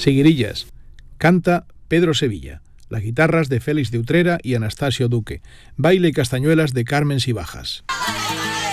Seguirillas. Canta Pedro Sevilla. Las guitarras de Félix de Utrera y Anastasio Duque. Baile y castañuelas de Carmen Sibajas.